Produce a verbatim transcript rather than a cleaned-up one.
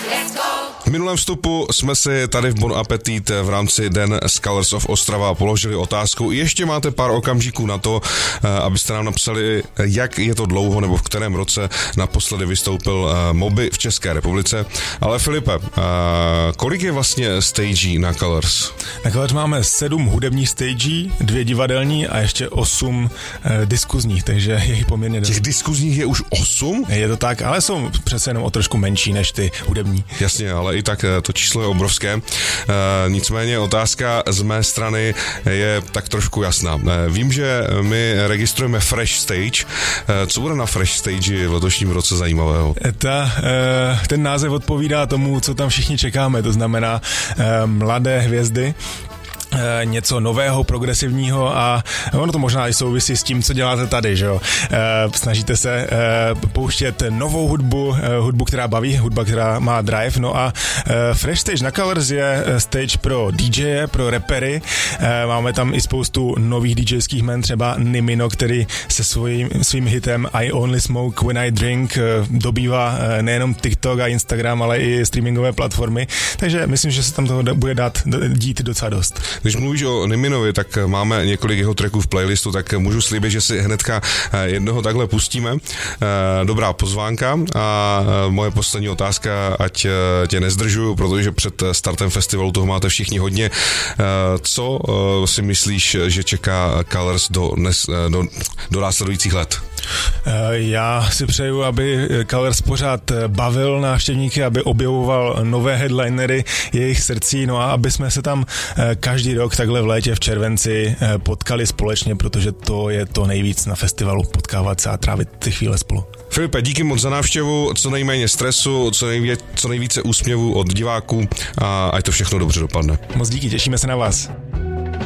V minulém vstupu jsme si tady v Bon Appetit v rámci Den z Colors of Ostrava položili otázku. Ještě máte pár okamžiků na to, abyste nám napsali, jak je to dlouho nebo v kterém roce naposledy vystoupil Moby v České republice. Ale Filipe, kolik je vlastně stagí na Colors? Na Colors máme sedm hudebních stagí, dvě divadelní a ještě osm eh, diskuzních, takže je jich poměrně dost. Těch diskuzních je už osm? Je to tak, ale jsou přece jenom o trošku menší než ty hudební. Jasně, ale i tak to číslo je obrovské. E, nicméně otázka z mé strany je tak trošku jasná. E, vím, že my registrujeme Fresh Stage. E, co bude na Fresh Stage v letošním roce zajímavého? Ta, e, ten název odpovídá tomu, co tam všichni čekáme, to znamená e, mladé hvězdy, něco nového, progresivního a ono to možná i souvisí s tím, co děláte tady, že jo. Snažíte se pouštět novou hudbu, hudbu, která baví, hudba, která má drive, no a Fresh Stage na Colors je stage pro DJe, pro rapery, máme tam i spoustu nových DJských men, třeba Nimino, který se svým, svým hitem I Only Smoke When I Drink dobývá nejenom TikTok a Instagram, ale i streamingové platformy, takže myslím, že se tam toho bude dát dít docela dost. Když mluvíš o Niminovi, tak máme několik jeho tracků v playlistu, tak můžu slíbit, že si hnedka jednoho takhle pustíme. Dobrá pozvánka a moje poslední otázka, ať tě nezdržuju, protože před startem festivalu toho máte všichni hodně. Co si myslíš, že čeká Colors do, dnes, do, do následujících let? Já si přeju, aby Colors pořád bavil návštěvníky, aby objevoval nové headlinery jejich srdcí, no a aby jsme se tam každý rok takhle v létě, v červenci potkali společně, protože to je to nejvíc na festivalu, potkávat se a trávit ty chvíle spolu. Filipe, díky moc za návštěvu, co nejméně stresu, co, nejvě, co nejvíce úsměvů od diváků a ať to všechno dobře dopadne. Moc díky, těšíme se na vás.